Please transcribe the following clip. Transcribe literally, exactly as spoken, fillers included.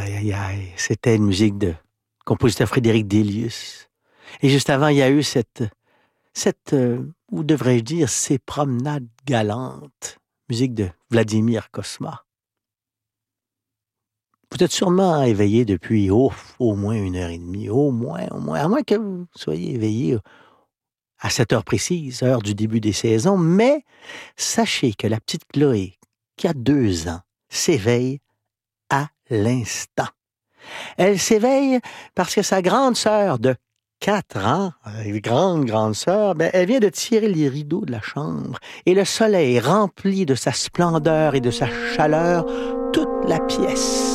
Aïe, aïe, aïe. C'était une musique de compositeur Frédéric Delius. Et juste avant, il y a eu cette, cette euh, ou devrais-je dire, ces promenades galantes. Musique de Vladimir Cosma. Vous êtes sûrement éveillé depuis oh, au moins une heure et demie, au moins, au moins, à moins que vous soyez éveillé à cette heure précise, heure du début des saisons, mais sachez que la petite Chloé, qui a deux ans, s'éveille à l'instant. Elle s'éveille parce que sa grande sœur de quatre ans, une grande, grande sœur, ben, elle vient de tirer les rideaux de la chambre et le soleil remplit de sa splendeur et de sa chaleur toute la pièce.